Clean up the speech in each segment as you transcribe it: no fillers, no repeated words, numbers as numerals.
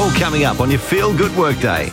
All coming up on your Feel Good Workday.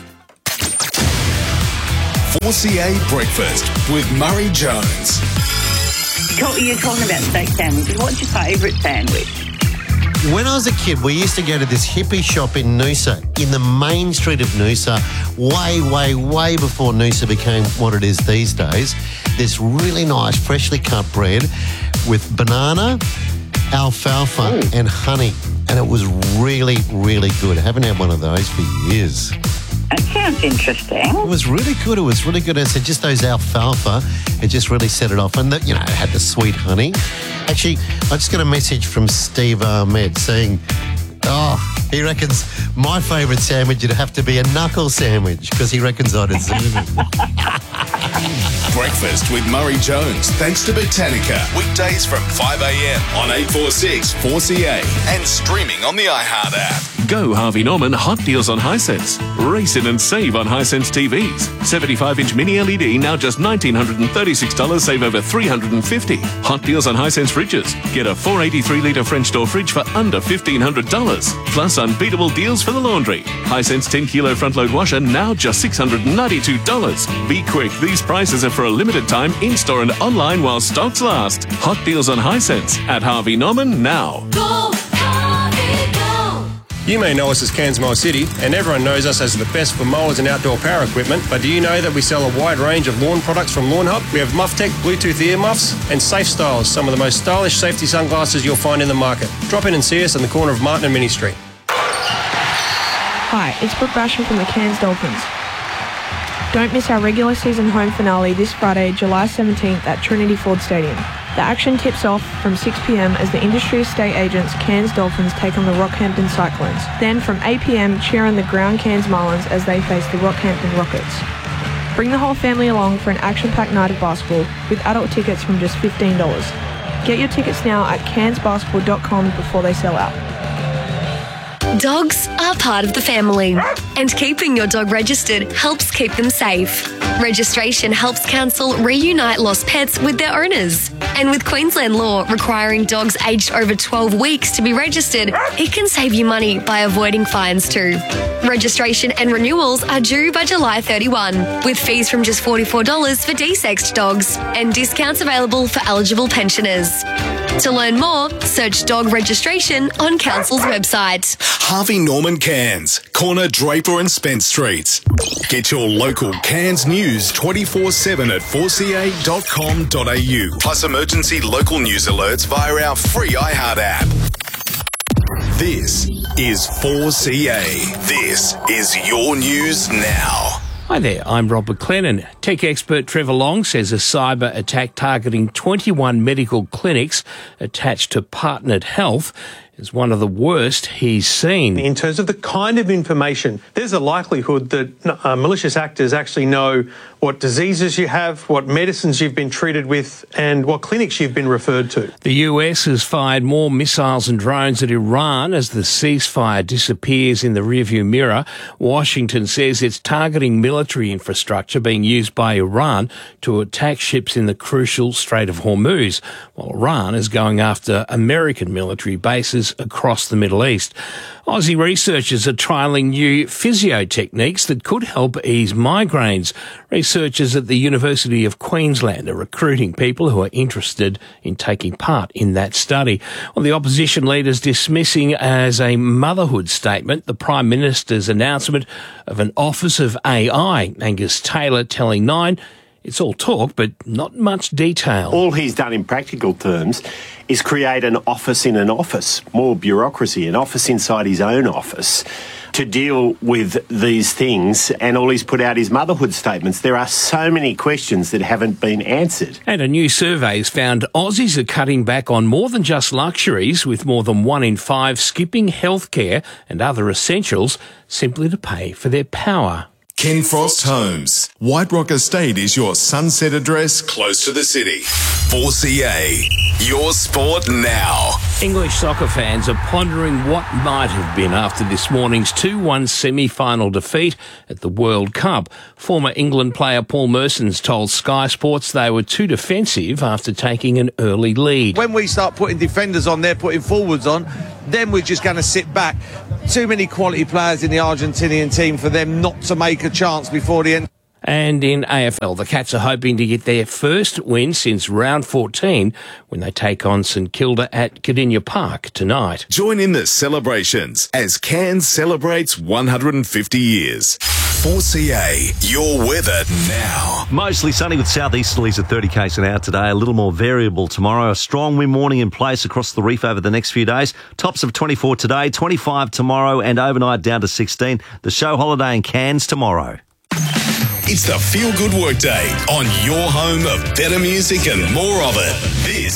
4CA Breakfast with Murray Jones. You're talking about steak sandwiches. What's your favourite sandwich? When I was a kid, we used to go to this hippie shop in Noosa, in the main street of Noosa, way before Noosa became what it is these days. This really nice, freshly cut bread with banana, alfalfa and honey. And it was really, really good. I haven't had one of those for years. That sounds interesting. It was really good. I said just those alfalfa, it just really set it off. And, it had the sweet honey. Actually, I just got a message from Steve Ahmed saying, he reckons my favourite sandwich would have to be a knuckle sandwich because he reckons I'd zoom it. Breakfast with Murray Jones, thanks to Botanica. Weekdays from 5 a.m. on 846 4CA and streaming on the iHeart app. Go Harvey Norman Hot Deals on Hisense. Race in and save on Hisense TVs. 75-inch mini LED now just $1,936, save over $350. Hot Deals on Hisense fridges. Get a 483-litre French door fridge for under $1,500. Plus unbeatable deals for the laundry. Hisense 10-kilo front-load washer now just $692. Be quick, these prices are for a limited time in-store and online while stocks last. Hot Deals on Hisense at Harvey Norman now. Go, Harvey, go! You may know us as Cairns Mower City, and everyone knows us as the best for mowers and outdoor power equipment, but do you know that we sell a wide range of lawn products from Lawn Hub? We have MuffTech Bluetooth earmuffs and Safe Styles, some of the most stylish safety sunglasses you'll find in the market. Drop in and see us on the corner of Martin and Mini Street. Hi, it's Brooke Basham from the Cairns Dolphins. Don't miss our regular season home finale this Friday, July 17th at Trinity Ford Stadium. The action tips off from 6 p.m. as the industry estate agents Cairns Dolphins take on the Rockhampton Cyclones. Then from 8 p.m, cheer on the Ground Cairns Marlins as they face the Rockhampton Rockets. Bring the whole family along for an action-packed night of basketball with adult tickets from just $15. Get your tickets now at cairnsbasketball.com before they sell out. Dogs are part of the family, and keeping your dog registered helps keep them safe. Registration helps council reunite lost pets with their owners. And with Queensland law requiring dogs aged over 12 weeks to be registered, it can save you money by avoiding fines too. Registration and renewals are due by July 31, with fees from just $44 for desexed dogs, and discounts available for eligible pensioners. To learn more, search dog registration on Council's website. Harvey Norman Cairns, corner Draper and Spence Streets. Get your local Cairns news 24/7 at 4ca.com.au. Plus emergency local news alerts via our free iHeart app. This is 4CA. This is your news now. Hi there, I'm Rob McLennan. Tech expert Trevor Long says a cyber attack targeting 21 medical clinics attached to Partnered Health is one of the worst he's seen. In terms of the kind of information, there's a likelihood that malicious actors actually know what diseases you have, what medicines you've been treated with, and what clinics you've been referred to. The US has fired more missiles and drones at Iran as the ceasefire disappears in the rearview mirror. Washington says it's targeting military infrastructure being used by Iran to attack ships in the crucial Strait of Hormuz, while Iran is going after American military bases across the Middle East. Aussie researchers are trialling new physio techniques that could help ease migraines. Researchers at the University of Queensland are recruiting people who are interested in taking part in that study. Well, the opposition leaders dismissing as a motherhood statement the Prime Minister's announcement of an Office of AI. Angus Taylor telling Nine it's all talk, but not much detail. All he's done in practical terms is create an office in an office, more bureaucracy, an office inside his own office to deal with these things, and all he's put out is motherhood statements. There are so many questions that haven't been answered. And a new survey has found Aussies are cutting back on more than just luxuries, with more than 1 in 5 skipping healthcare and other essentials simply to pay for their power. Ken Frost Homes. White Rock Estate is your sunset address close to the city. 4CA, your sport now. English soccer fans are pondering what might have been after this morning's 2-1 semi-final defeat at the World Cup. Former England player Paul Mersons told Sky Sports they were too defensive after taking an early lead. When we start putting defenders on there, putting forwards on, then we're just going to sit back. Too many quality players in the Argentinian team for them not to make a chance before the end. And in AFL, the Cats are hoping to get their first win since round 14 when they take on St Kilda at Cardinia Park tonight. Join in the celebrations as Cairns celebrates 150 years. 4CA, your weather now. Mostly sunny with southeasterlies at 30 k's an hour today. A little more variable tomorrow. A strong wind warning in place across the reef over the next few days. Tops of 24 today, 25 tomorrow, and overnight down to 16. The show holiday in Cairns tomorrow. It's the Feel Good Workday on your home of better music and more of it. This